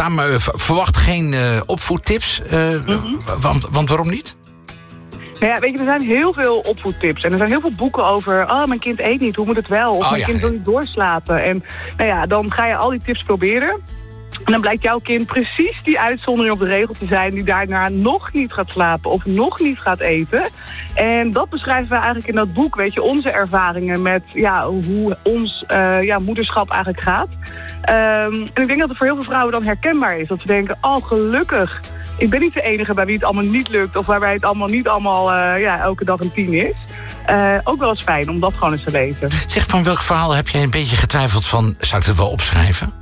staan. Maar verwacht geen opvoedtips. Want waarom niet? Nou ja, weet je, er zijn heel veel opvoedtips. En er zijn heel veel boeken over... oh, mijn kind eet niet, hoe moet het wel? Of mijn kind wil niet doorslapen. En nou ja, dan ga je al die tips proberen. En dan blijkt jouw kind precies die uitzondering op de regel te zijn... die daarna nog niet gaat slapen of nog niet gaat eten. En dat beschrijven we eigenlijk in dat boek. Weet je, onze ervaringen met hoe ons moederschap eigenlijk gaat. En ik denk dat het voor heel veel vrouwen dan herkenbaar is. Dat ze denken, oh gelukkig... ik ben niet de enige bij wie het allemaal niet lukt... of waarbij het allemaal niet elke dag een 10 is. Ook wel eens fijn om dat gewoon eens te lezen. Zeg, van welk verhaal heb jij een beetje getwijfeld van... zou ik het wel opschrijven?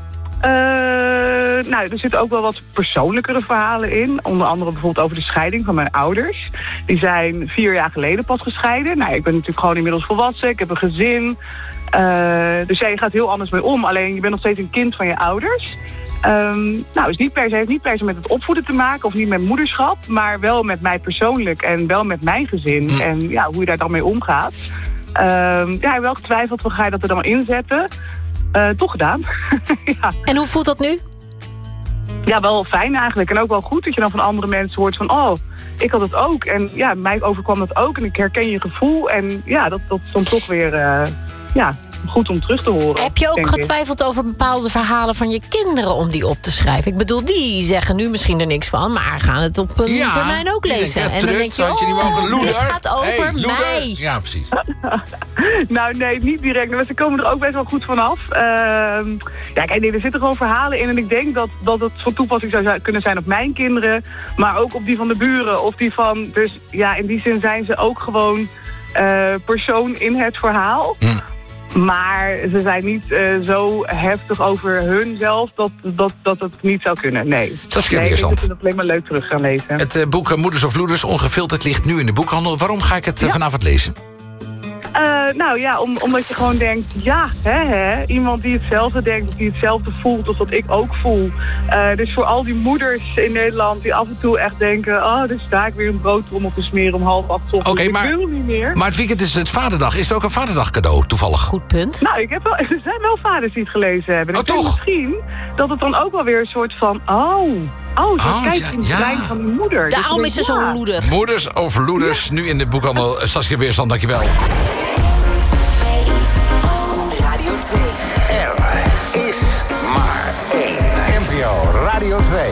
Er zitten ook wel wat persoonlijkere verhalen in. Onder andere bijvoorbeeld over de scheiding van mijn ouders. Die zijn 4 jaar geleden pas gescheiden. Nou, ik ben natuurlijk gewoon inmiddels volwassen. Ik heb een gezin. Dus je gaat heel anders mee om. Alleen je bent nog steeds een kind van je ouders. Heeft niet per se met het opvoeden te maken of niet met moederschap, maar wel met mij persoonlijk en wel met mijn gezin en hoe je daar dan mee omgaat. Ik heb wel getwijfeld, van ga je dat er dan inzetten? Toch gedaan. Ja. En hoe voelt dat nu? Ja, wel fijn eigenlijk. En ook wel goed dat je dan van andere mensen hoort van... oh, ik had het ook. En ja, mij overkwam dat ook. En ik herken je gevoel. En ja, dat is dan toch weer goed om terug te horen. Heb je ook getwijfeld over bepaalde verhalen van je kinderen... om die op te schrijven? Ik bedoel, die zeggen nu misschien er niks van... maar gaan het op een termijn ook lezen. En dan denk je, dit gaat over mij. Ja, precies. Nou, nee, niet direct. Maar ze komen er ook best wel goed vanaf. Er zitten gewoon verhalen in. En ik denk dat het van toepassing zou kunnen zijn op mijn kinderen. Maar ook op die van de buren. Of die van... Dus ja, in die zin zijn ze ook gewoon persoon in het verhaal. Maar ze zijn niet zo heftig over hunzelf dat het niet zou kunnen. Nee. Saskia ik Weersand. vind het alleen maar leuk terug gaan lezen. Het boek Moeders of Loeders, ongefilterd, ligt nu in de boekhandel. Waarom ga ik het vanavond lezen? Omdat je gewoon denkt... iemand die hetzelfde denkt, of die hetzelfde voelt... of dat ik ook voel. Dus voor al die moeders in Nederland... die af en toe echt denken... oh, dus sta ik weer een broodtrommel te smeren om 7:30 ochtends. Ik wil niet meer. Maar het weekend is het Vaderdag. Is er ook een Vaderdag cadeau, toevallig? Goed punt. Nou, er zijn wel vaders die het gelezen hebben. Dus misschien dat het dan ook wel weer een soort van... kijk in het brein van de moeder. Daarom dus is er zo'n loeder. Moeders of Loeders, nu in de boekhandel. Saskia Weersand, dankjewel. Radio 2.